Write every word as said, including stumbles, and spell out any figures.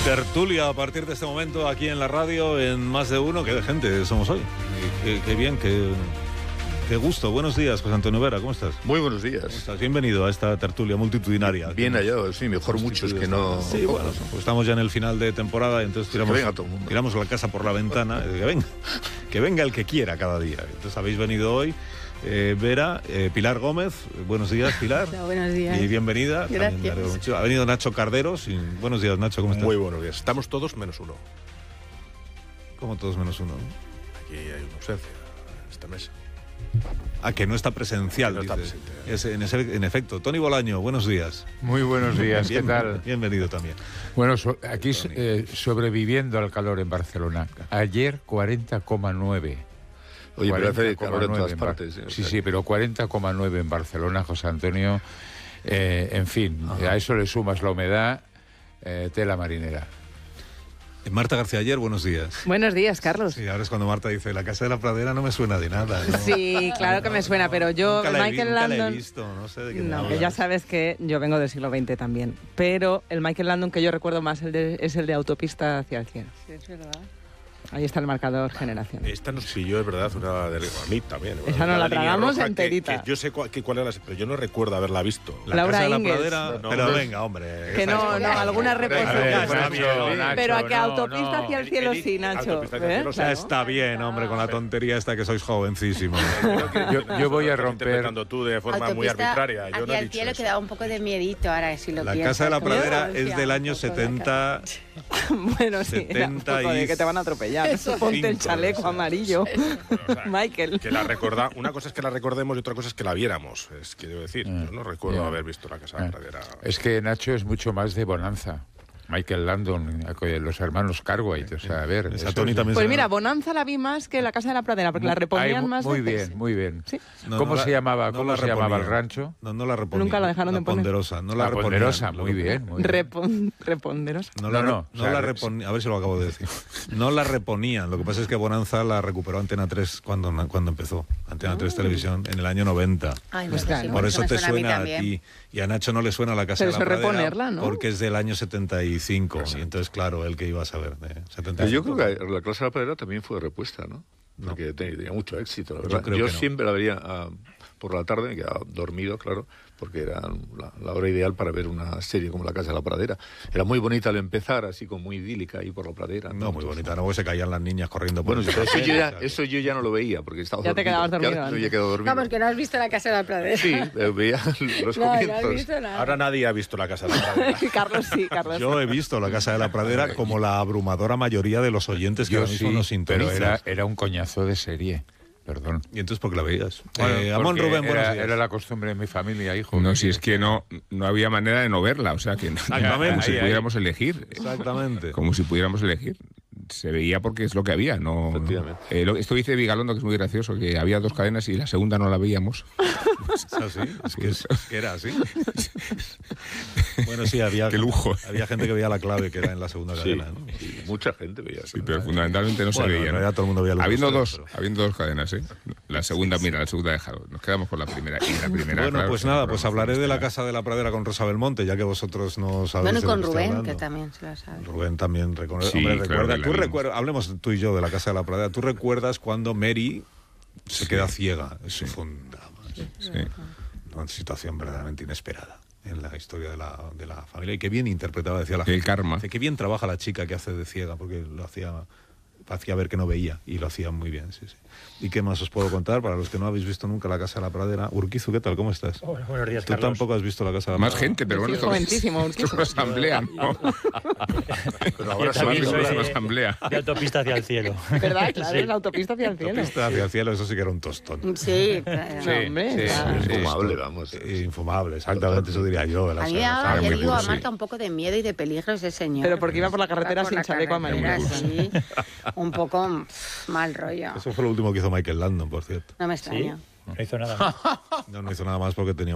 Tertulia a partir de este momento aquí en la radio en Más de Uno. Qué de gente somos hoy. Qué, qué bien, qué, qué gusto. Buenos días, José Antonio Vera, ¿cómo estás? Muy buenos días. ¿Cómo estás? Bienvenido a esta tertulia multitudinaria. Bien hallado, sí, mejor muchos que no... Sí, bueno, pues estamos ya en el final de temporada, entonces tiramos, que venga todo el mundo. tiramos la casa por la ventana. Que venga, que venga el que quiera cada día. Entonces habéis venido hoy. Eh, Vera, eh, Pilar Gómez, buenos días, Pilar. Hola, buenos días. Y bienvenida. Gracias. Ha venido Nacho Carderos. Y buenos días, Nacho, ¿cómo estás? Muy buenos días. Estamos todos menos uno. ¿Cómo todos menos uno? Aquí hay una ausencia en esta mesa. Ah, que no está presencial, No está dices. presente. Es, en, ese- en efecto. Tony Bolaño, buenos días. Muy buenos días, ¿qué Bien- tal? Bienvenido también. Bueno, so- aquí eh, sobreviviendo al calor en Barcelona. Ayer cuarenta coma nueve. Oye, pero hace calor en todas en Bar- partes. ¿eh? O Sí, sea, sí, pero cuarenta coma nueve en Barcelona, José Antonio. Eh, en fin, a eso le sumas la humedad, eh, tela marinera. Eh, Marta García Ayer, buenos días. Buenos días, Carlos. Sí, ahora es cuando Marta dice, la Casa de la Pradera no me suena de nada. ¿no? Sí, claro que me suena, pero yo, Nunca la he, vi- Michael nunca la he Landon... visto, no sé de qué No, me que ya hablas. sabes que yo vengo del siglo veinte también, pero el Michael Landon que yo recuerdo más el de- es el de Autopista hacia el cielo. Sí, es verdad. Ahí está el marcador generación. Esta nos pilló, es verdad, una de a mí también. Esa una no la línea tragamos roja que- enterita. que yo sé cuál, que cuál era, la- pero yo no recuerdo haberla visto. La Laura Casa de la Ingalls. Pradera, No, pero no es- venga, hombre. Que no, no, alguna A reposición. ver, está Nacho, bien. Nacho, Pero a que no, Autopista no. hacia el cielo El- el- sí, Nacho. Autopista hacia el ¿eh? cielo, Ya Claro. está bien, hombre, con la tontería esta que sois jovencísimos. Yo- yo voy a Estás romper- interpretando tú de forma muy Autopista arbitraria. Yo no hacia he el dicho cielo eso. que da un poco de miedito ahora, si lo La piensas. Casa de la Como Pradera decía es del un año poco la setenta. Bueno, sí, era un setenta poco de y que te van a atropellar. Ponte el cinco, chaleco o sea. amarillo, O sea, Michael. Que la recorda, una cosa es que la recordemos y otra cosa es que la viéramos. Es quiero decir, yo no recuerdo ya. haber visto la Casa de la Pradera. Es que Nacho es mucho más de bonanza. Michael Landon, eh, los hermanos Cartwright, o sea, a ver. Esa eso Tony es- también Pues se- mira, Bonanza la vi más que la Casa de la Pradera, porque la Ay, reponían mu- más Muy veces. bien, muy bien. Sí. No, ¿Cómo no se la- llamaba, no cómo la se llamaba el reponían. rancho? No, no la reponían. Nunca la dejaron de poner. Ponderosa, no la, La reponían. Ponderosa, Lo muy que- bien, muy bien. Repon- reponderosa. No, la, No, re- no, no o sea, la re- reponían, a ver si lo acabo de decir. No la reponían, lo que pasa es que Bonanza la recuperó Antena tres cuando, cuando empezó. Antena tres Televisión en el año noventa. Ay, Pues no, claro. sí, Por eso me te suena a mí suena a, también. ti y a Nacho no le suena la Casa Pero de la eso es Pradera reponerla, ¿no? porque es del año setenta y cinco y entonces claro, él que iba a saber de setenta y Pero yo cinco. creo que la Casa de la Pradera también fue repuesta, ¿no? No. Porque tenía, tenía mucho éxito, la Yo verdad. creo Yo que no. siempre la vería ah, por la tarde, me quedaba dormido, claro, porque era la, la hora ideal para ver una serie como La Casa de la Pradera. Era muy bonita al empezar, así como muy idílica ahí por la pradera. No, muy Entonces, bonita, no, porque se caían las niñas corriendo por Bueno, el pero eso yo, ya, o sea, eso yo ya no lo veía, porque estaba Ya te quedabas dormido Ya, antes. yo ya quedado dormido. Vamos, que no has visto la Casa de la Pradera. Sí, eh, veía los No, no has comienzos. visto nada. Ahora nadie ha visto la Casa de la Pradera. Carlos sí, Carlos. Yo he visto la Casa de la Pradera como la abrumadora mayoría de los oyentes que Yo ahora mismo sí, nos pero sintonizan. era, era un coñazo de serie. Perdón. ¿Y entonces por qué la veías? Bueno, eh, Amón porque Rubén, buenos era, días. era la costumbre de mi familia, hijo. No, si es que no, no había manera de no verla, o sea, que no- Exactamente. como si Ahí, ahí. pudiéramos elegir. Exactamente. Como si pudiéramos elegir. Se veía porque es lo que había, no. Efectivamente. Eh, lo- esto dice Vigalondo, que es muy gracioso, que había dos cadenas y la segunda no la veíamos. ¿Es así? Es que, es, es que era así. Bueno, sí, había, Qué lujo. había gente que veía la clave que era en la segunda Sí, cadena. ¿no? y mucha gente veía eso. Sí, pero fundamentalmente no Bueno, se en veía. realidad todo el mundo veía los Habiendo dos, dos, pero- habiendo dos cadenas, ¿eh? La segunda, mira, la segunda dejado. Nos quedamos con la primera. Y la primera, Bueno, claro, pues sí, nada, la pues programación hablaré de la estelar. Casa de la Pradera con Rosa Belmonte, ya que vosotros no sabéis Bueno, y de con lo que estoy Rubén, hablando. que también se lo sabe. Rubén también reconoce. Sí, Hombre, claro recuerda, que la tú vimos. recuerdas, hablemos tú y yo de la Casa de la Pradera. ¿Tú recuerdas cuando Mary se Sí. queda ciega? Eso fue un drama. Sí. Una situación verdaderamente inesperada en la historia de la, de la familia. Y qué bien interpretaba, decía la gente. El karma. Dice, qué bien trabaja la chica que hace de ciega, porque lo hacía, hacía ver que no veía y lo hacía muy bien. Sí, sí. ¿Y qué más os puedo contar? Para los que no habéis visto nunca la Casa de la Pradera. Urquizu, ¿qué tal? ¿Cómo estás? Hola, buenos días, Tú Carlos. tampoco has visto la Casa de la Más Pradera. gente, pero bueno, Sí, esto, es, joventísimo, esto es una Urquizu. asamblea, ¿no? Pero ahora Yo se también va a soy es una de, asamblea. de autopista hacia el cielo. ¿Verdad? Claro, Sí. es la autopista hacia el cielo. Autopista hacia el cielo, eso sí que era un tostón. Sí, claro. No, hombre, sí, claro. sí. infumable, vamos. Eh, Infumable, exactamente, eso diría yo. de la A mí me saga. daba, Sabe ya muy digo, a cursi. Marta un poco de miedo y de peligro ese señor. Pero porque iba por la carretera Por sin la chaleco carretera, amarillo. sí. Un poco pff, mal rollo. Eso fue lo último que hizo Michael Landon, por cierto. No me ¿Sí? extraña. No hizo nada más. No, no hizo nada más porque tenía